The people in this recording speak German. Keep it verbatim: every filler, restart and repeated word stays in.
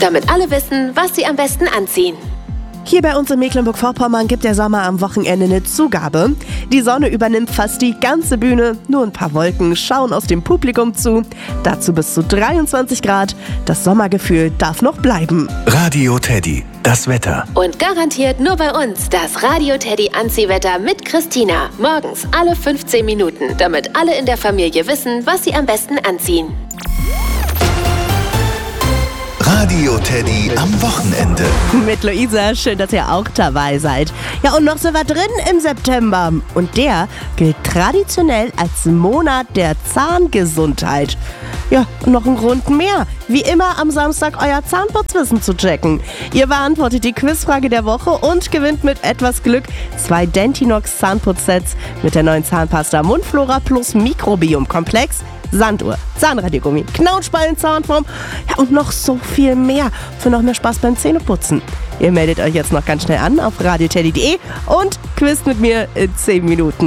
damit alle wissen, was sie am besten anziehen. Hier bei uns in Mecklenburg-Vorpommern gibt der Sommer am Wochenende eine Zugabe. Die Sonne übernimmt fast die ganze Bühne, nur ein paar Wolken schauen aus dem Publikum zu. Dazu bis zu dreiundzwanzig Grad. Das Sommergefühl darf noch bleiben. Radio Teddy, das Wetter. Und garantiert nur bei uns das Radio Teddy Anziehwetter mit Christina. Morgens alle fünfzehn Minuten, damit alle in der Familie wissen, was sie am besten anziehen. Radio Teddy am Wochenende. Mit Luisa, schön, dass ihr auch dabei seid. Ja, und noch sind wir drin im September. Und der gilt traditionell als Monat der Zahngesundheit. Ja, und noch ein Grund mehr. Wie immer am Samstag euer Zahnputzwissen zu checken. Ihr beantwortet die Quizfrage der Woche und gewinnt mit etwas Glück zwei Dentinox Zahnputzsets mit der neuen Zahnpasta Mundflora plus Mikrobiom-Komplex, Sanduhr, Zahnradiergummi, Knautschballen, Zahnform, ja, und noch so viel mehr für noch mehr Spaß beim Zähneputzen. Ihr meldet euch jetzt noch ganz schnell an auf radioteddy punkt de und quizt mit mir in zehn Minuten.